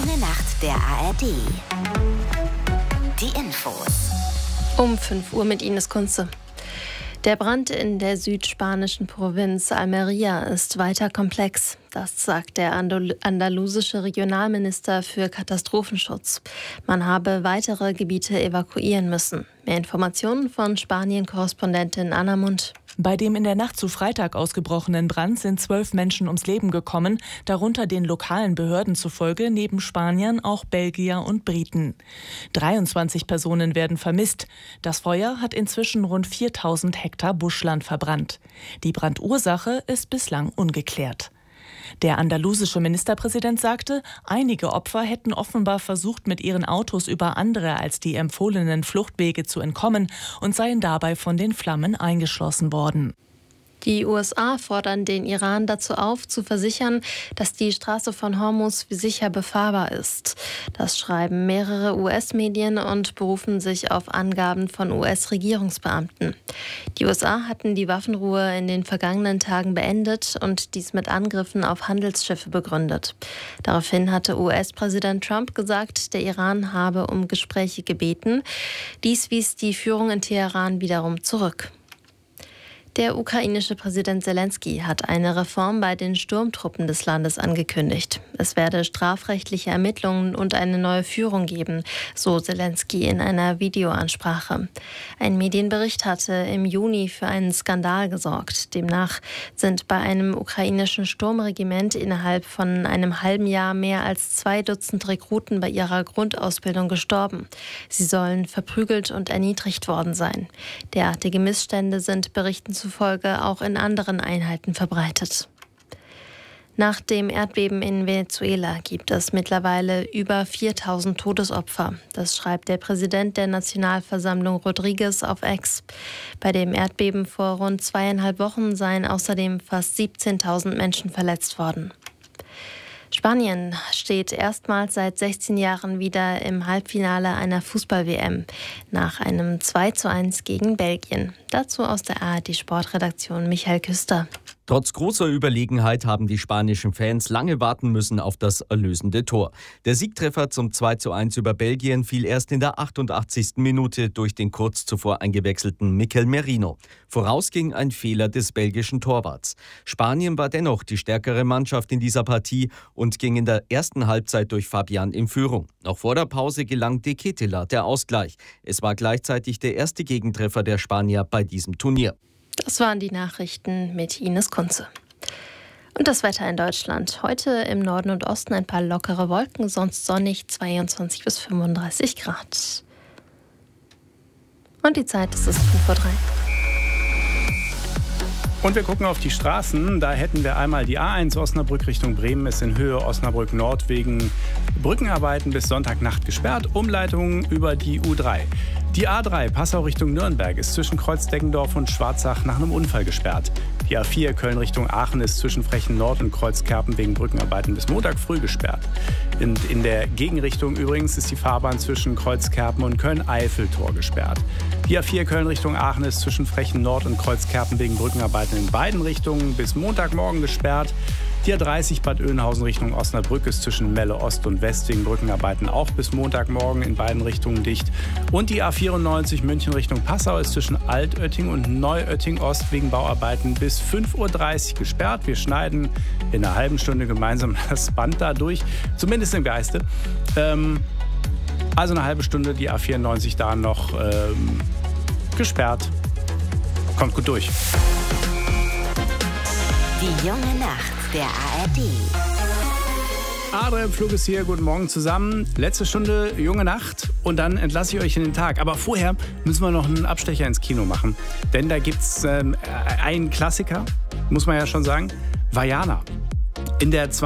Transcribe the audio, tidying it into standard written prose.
junge Nacht der ARD. Die Infos. Um 5 Uhr mit Ines Kunze. Der Brand in der südspanischen Provinz Almería ist weiter komplex. Das sagt der andalusische Regionalminister für Katastrophenschutz. Man habe weitere Gebiete evakuieren müssen. Mehr Informationen von Spanien-Korrespondentin Anna Mund. Bei dem in der Nacht zu Freitag ausgebrochenen Brand sind 12 Menschen ums Leben gekommen, darunter den lokalen Behörden zufolge neben Spaniern auch Belgier und Briten. 23 Personen werden vermisst. Das Feuer hat inzwischen rund 4000 Hektar Buschland verbrannt. Die Brandursache ist bislang ungeklärt. Der andalusische Ministerpräsident sagte, einige Opfer hätten offenbar versucht, mit ihren Autos über andere als die empfohlenen Fluchtwege zu entkommen und seien dabei von den Flammen eingeschlossen worden. Die USA fordern den Iran dazu auf, zu versichern, dass die Straße von Hormuz sicher befahrbar ist. Das schreiben mehrere US-Medien und berufen sich auf Angaben von US-Regierungsbeamten. Die USA hatten die Waffenruhe in den vergangenen Tagen beendet und dies mit Angriffen auf Handelsschiffe begründet. Daraufhin hatte US-Präsident Trump gesagt, der Iran habe um Gespräche gebeten. Dies wies die Führung in Teheran wiederum zurück. Der ukrainische Präsident Zelensky hat eine Reform bei den Sturmtruppen des Landes angekündigt. Es werde strafrechtliche Ermittlungen und eine neue Führung geben, so Zelensky in einer Videoansprache. Ein Medienbericht hatte im Juni für einen Skandal gesorgt. Demnach sind bei einem ukrainischen Sturmregiment innerhalb von einem halben Jahr mehr als 2 Dutzend Rekruten bei ihrer Grundausbildung gestorben. Sie sollen verprügelt und erniedrigt worden sein. Derartige Missstände sind Berichten zufolge auch in anderen Einheiten verbreitet. Nach dem Erdbeben in Venezuela gibt es mittlerweile über 4000 Todesopfer. Das schreibt der Präsident der Nationalversammlung Rodriguez auf X. Bei dem Erdbeben vor rund 2,5 Wochen seien außerdem fast 17.000 Menschen verletzt worden. Spanien steht erstmals seit 16 Jahren wieder im Halbfinale einer Fußball-WM nach einem 2:1 gegen Belgien. Dazu aus der ARD-Sportredaktion Michael Küster. Trotz großer Überlegenheit haben die spanischen Fans lange warten müssen auf das erlösende Tor. Der Siegtreffer zum 2:1 über Belgien fiel erst in der 88. Minute durch den kurz zuvor eingewechselten Mikel Merino. Voraus ging ein Fehler des belgischen Torwarts. Spanien war dennoch die stärkere Mannschaft in dieser Partie und ging in der ersten Halbzeit durch Fabian in Führung. Noch vor der Pause gelang De Ketelaere der Ausgleich. Es war gleichzeitig der erste Gegentreffer der Spanier bei diesem Turnier. Das waren die Nachrichten mit Ines Kunze. Und das Wetter in Deutschland. Heute im Norden und Osten ein paar lockere Wolken, sonst sonnig 22 bis 35 Grad. Und die Zeit ist 5:03 Uhr. Und wir gucken auf die Straßen. Da hätten wir einmal die A1 Osnabrück Richtung Bremen ist in Höhe Osnabrück Nord wegen Brückenarbeiten bis Sonntagnacht gesperrt. Umleitungen über die U3. Die A3 Passau Richtung Nürnberg ist zwischen Kreuz-Deggendorf und Schwarzach nach einem Unfall gesperrt. Die A4 Köln Richtung Aachen ist zwischen Frechen Nord und Kreuzkerpen wegen Brückenarbeiten bis Montag früh gesperrt. Und in der Gegenrichtung übrigens ist die Fahrbahn zwischen Kreuzkerpen und Köln-Eifel-Tor gesperrt. Die A4 Köln Richtung Aachen ist zwischen Frechen Nord und Kreuzkerpen wegen Brückenarbeiten in beiden Richtungen bis Montagmorgen gesperrt. Die A30 Bad Oeynhausen Richtung Osnabrück ist zwischen Melle Ost und West wegen Brückenarbeiten auch bis Montagmorgen in beiden Richtungen dicht. Und die A94 München Richtung Passau ist zwischen Altötting und Neuötting Ost wegen Bauarbeiten bis 5:30 Uhr gesperrt. Wir schneiden in einer halben Stunde gemeinsam das Band da durch, zumindest im Geiste. Also eine halbe Stunde die A94 da noch gesperrt. Kommt gut durch. Die junge Nacht der ARD. Adrian Flug ist hier, guten Morgen zusammen. Letzte Stunde junge Nacht und dann entlasse ich euch in den Tag. Aber vorher müssen wir noch einen Abstecher ins Kino machen. Denn da gibt es einen Klassiker, muss man ja schon sagen, Vaiana. In der